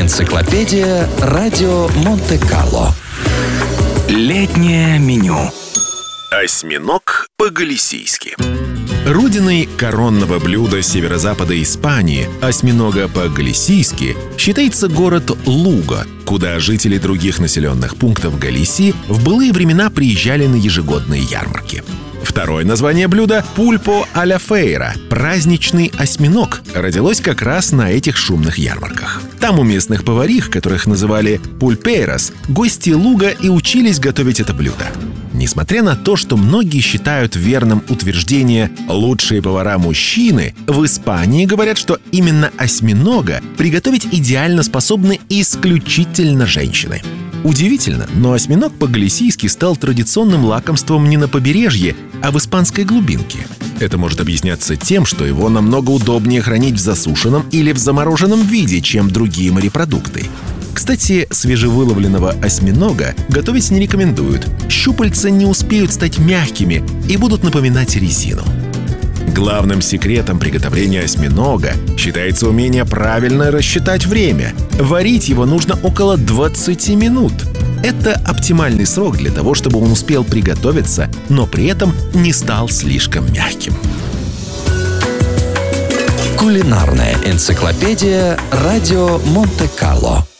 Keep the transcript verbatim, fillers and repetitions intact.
Энциклопедия Радио Монте-Карло. Летнее меню. Осьминог по-галисийски. Родиной коронного блюда северо-запада Испании, осьминога по-галисийски, считается город Луго, куда жители других населенных пунктов Галисии в былые времена приезжали на ежегодные ярмарки. Второе название блюда — пульпо а-ля фейра — праздничный осьминог, родилось как раз на этих шумных ярмарках. Там у местных поварих, которых называли пульпейрос, гости Луго и учились готовить это блюдо. Несмотря на то, что многие считают верным утверждение «лучшие повара мужчины», в Испании говорят, что именно осьминога приготовить идеально способны исключительно женщины. Удивительно, но осьминог по-галисийски стал традиционным лакомством не на побережье, а в испанской глубинке. Это может объясняться тем, что его намного удобнее хранить в засушенном или в замороженном виде, чем другие морепродукты. Кстати, свежевыловленного осьминога готовить не рекомендуют. Щупальца не успеют стать мягкими и будут напоминать резину. Главным секретом приготовления осьминога считается умение правильно рассчитать время. Варить его нужно около двадцати минут. Это оптимальный срок для того, чтобы он успел приготовиться, но при этом не стал слишком мягким. Кулинарная энциклопедия Радио Монте-Карло.